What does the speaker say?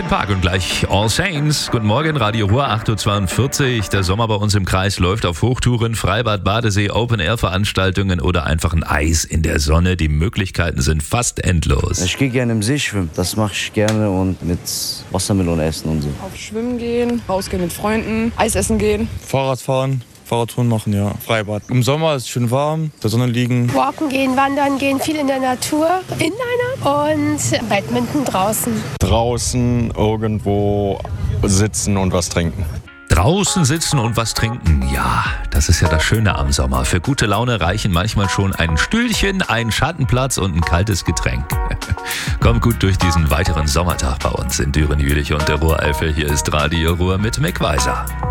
Linkin Park und gleich All Saints. Guten Morgen, Radio Ruhr 8.42 Uhr. Der Sommer bei uns im Kreis läuft auf Hochtouren, Freibad, Badesee, Open-Air-Veranstaltungen oder einfach ein Eis in der Sonne. Die Möglichkeiten sind fast endlos. Ich gehe gerne im See schwimmen, das mache ich gerne, und mit Wassermelone essen und so. Auf Schwimmen gehen, rausgehen mit Freunden, Eis essen gehen. Fahrrad fahren. Fahrradtouren machen, ja. Freibad. Im Sommer ist es schön warm, in der Sonne liegen. Walken gehen, wandern gehen, viel in der Natur, Inliner und Badminton draußen. Draußen irgendwo sitzen und was trinken. Draußen sitzen und was trinken, ja, das ist ja das Schöne am Sommer. Für gute Laune reichen manchmal schon ein Stühlchen, ein Schattenplatz und ein kaltes Getränk. Kommt gut durch diesen weiteren Sommertag bei uns in Düren, Jülich und der Ruhreifel. Hier ist Radio Ruhr mit Mick Weiser.